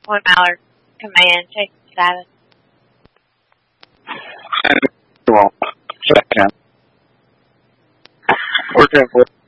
Point Mallard, command, take status. Second. We're 10-4.